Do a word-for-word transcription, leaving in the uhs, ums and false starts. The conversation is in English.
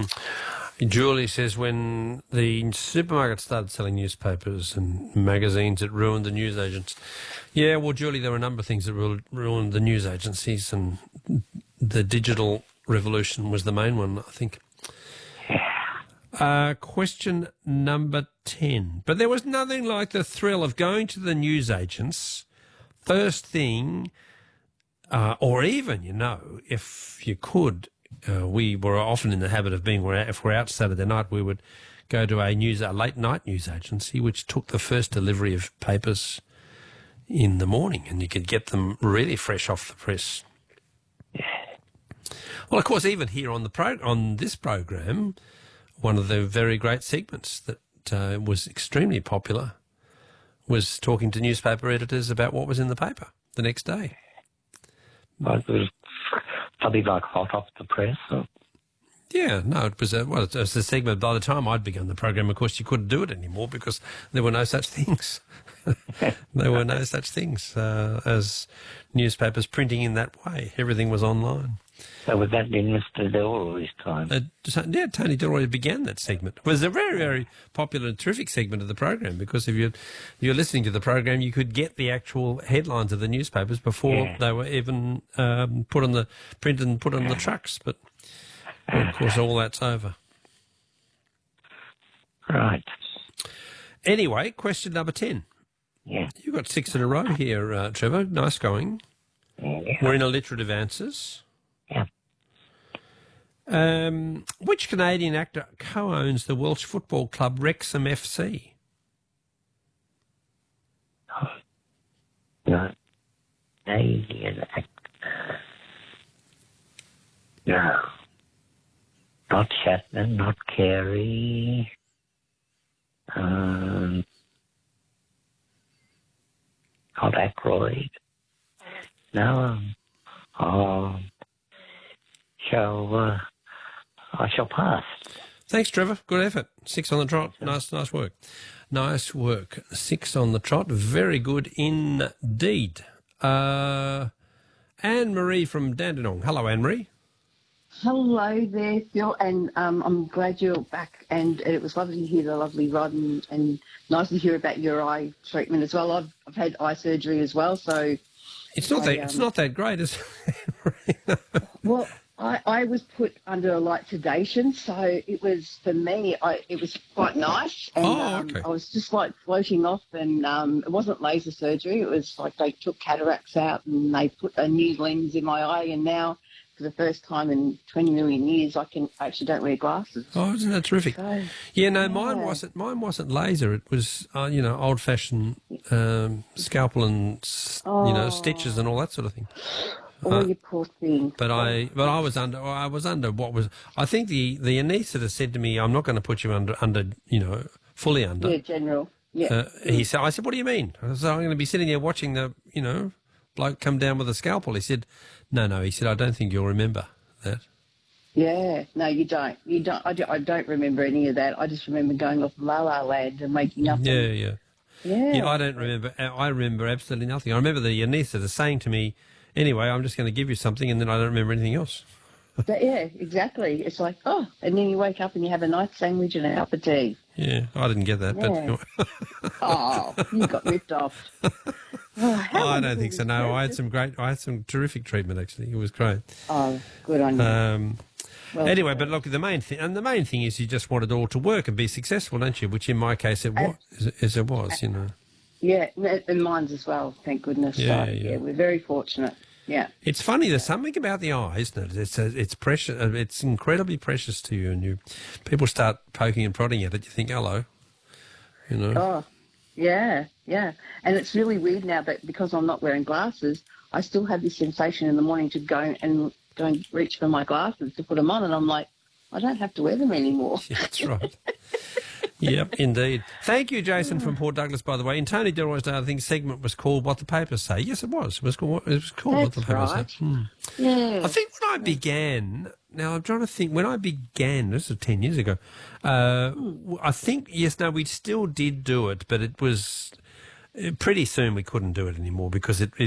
Julie says when the supermarket started selling newspapers and magazines, it ruined the newsagents. Yeah, well, Julie, there were a number of things that ru- ruined the news agencies, and the digital revolution was the main one, I think. Uh, question number ten. But there was nothing like the thrill of going to the newsagents first thing, uh, or even, you know, if you could, uh, we were often in the habit of being, if we're out Saturday night, we would go to a news, a late night news agency, which took the first delivery of papers in the morning, and you could get them really fresh off the press. Well, of course, even here on the pro- on this program, one of the very great segments that uh, was extremely popular was talking to newspaper editors about what was in the paper the next day. Well, it was something like hot off the press. Or... Yeah, no, it was a, well, it was a segment. By the time I'd begun the program, of course, you couldn't do it anymore because there were no such things. There were no such things uh, as newspapers printing in that way. Everything was online. So was that in Mister Delroy's time? Uh, yeah, Tony Delroy began that segment. It was a very, very popular and terrific segment of the program because if you're, if you're listening to the program, you could get the actual headlines of the newspapers before yeah. they were even um, put on the printed and put on the trucks. But, well, of course, all that's over. Right. Anyway, question number ten. Yeah. You've got six in a row here, uh, Trevor. Nice going. Yeah. We're in alliterative answers. Yeah. Um, which Canadian actor co-owns the Welsh football club Wrexham F C? Oh, no. Canadian actor. No. Not Shatner, not Carey. Um, not Aykroyd. No. Um, shall, uh, I shall pass. Thanks, Trevor. Good effort. Six on the trot. Nice, nice work. Nice work. Six on the trot. Very good indeed. Uh, Anne-Marie from Dandenong. Hello, Anne-Marie. Hello there, Phil, and um, I'm glad you're back, and it was lovely to hear the lovely Rod, and, and nice to hear about your eye treatment as well. I've, I've had eye surgery as well, so... It's not, I, that, um, it's not that great, is it? Well, I, I was put under a light sedation, so it was, for me, I, it was quite nice, and oh, okay. um, I was just like floating off, and um, it wasn't laser surgery, it was like they took cataracts out and they put a new lens in my eye, and now... for the first time in twenty million years, I can I actually don't wear glasses. Oh, isn't that terrific? So, yeah, no, yeah. mine wasn't. Mine wasn't laser. It was, uh, you know, old-fashioned um, scalpel and oh. you know stitches and all that sort of thing. Oh, uh, you poor thing. But I, but I was under. I was under what was. I think the the anaesthetist said to me, "I'm not going to put you under under you know fully under." Yeah, general. Yeah. Uh, he said. I said, "What do you mean?" I said, "I'm going to be sitting there watching the you know bloke come down with a scalpel." He said, "No, no." He said, "I don't think you'll remember that." Yeah, no, you don't. You don't. I, do, I don't remember any of that. I just remember going off La La Land and waking up. Yeah, and, yeah, yeah. Yeah, I don't remember. I remember absolutely nothing. I remember the anaesthetist saying to me, "Anyway, I'm just going to give you something," and then I don't remember anything else. But yeah, exactly. It's like, oh, and then you wake up and you have a nice sandwich and a cup of tea. Yeah, I didn't get that, Yeah. but Oh, you got ripped off. Oh, oh, I don't think so. No, I had some great, I had some terrific treatment actually. It was great. Oh, good on you. Um, well, anyway, but look, the main thing, and the main thing is you just want it all to work and be successful, don't you? Which in my case it was, as it was, you know. Yeah, and mine's as well. Thank goodness. Yeah, so, yeah. yeah, we're very fortunate. Yeah. It's funny. There's something about the eye, isn't it? It's a, it's precious. It's incredibly precious to you, and you people start poking and prodding at it. You think, hello, you know. Oh, yeah, yeah. And it's really weird now that because I'm not wearing glasses, I still have this sensation in the morning to go and go and reach for my glasses to put them on, and I'm like, I don't have to wear them anymore. Yeah, that's right. Yep, indeed. Thank you, Jason from Port Douglas, by the way. In Tony Delroy's day, I think segment was called What the Papers Say. Yes, it was. It was called, it was called What the That's Papers right. Say. Hmm. Yeah. I think when I began, now I'm trying to think, when I began, this was ten years ago, uh, I think, yes, no, we still did do it, but it was, pretty soon we couldn't do it anymore because it, it